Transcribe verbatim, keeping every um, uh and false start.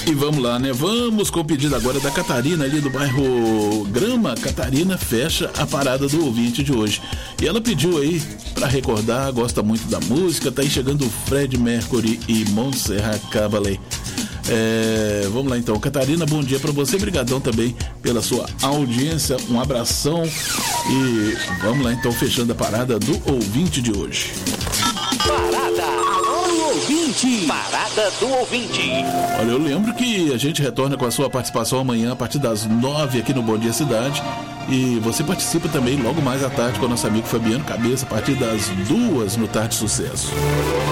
E vamos lá, né? Vamos com o pedido agora da Catarina, ali do bairro Grama. Catarina fecha a parada do ouvinte de hoje. E ela pediu aí pra recordar, gosta muito da música. Tá aí chegando o Fred Mercury e Montserrat Caballé. É, vamos lá então, Catarina, bom dia pra você, brigadão também pela sua audiência, um abração e vamos lá então, fechando a parada do ouvinte de hoje. Parada, alô ouvinte, parada do ouvinte. Olha, eu lembro que a gente retorna com a sua participação amanhã a partir das nove aqui no Bom Dia Cidade. E você participa também logo mais à tarde com o nosso amigo Fabiano Cabeça a partir das duas no Tarde Sucesso.